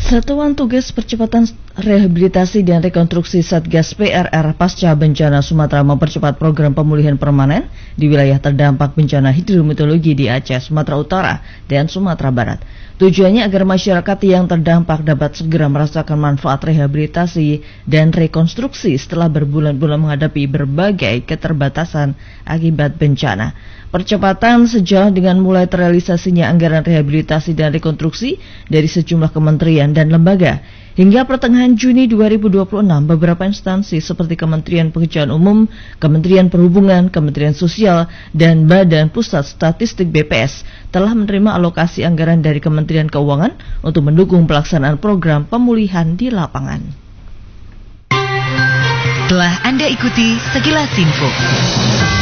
Satuan Tugas Percepatan Rehabilitasi dan Rekonstruksi Satgas PRR Pasca Bencana Sumatera mempercepat program pemulihan permanen di wilayah terdampak bencana hidrometeorologi di Aceh, Sumatera Utara, dan Sumatera Barat. Tujuannya agar masyarakat yang terdampak dapat segera merasakan manfaat rehabilitasi dan rekonstruksi setelah berbulan-bulan menghadapi berbagai keterbatasan akibat bencana. Percepatan sejalan dengan mulai terrealisasinya anggaran rehabilitasi dan rekonstruksi dari sejumlah kementerian dan lembaga. Hingga pertengahan Juni 2026, beberapa instansi seperti Kementerian Pekerjaan Umum, Kementerian Perhubungan, Kementerian Sosial, dan Badan Pusat Statistik BPS telah menerima alokasi anggaran dari Kementerian Keuangan untuk mendukung pelaksanaan program pemulihan di lapangan. Telah Anda ikuti Sekilas Info.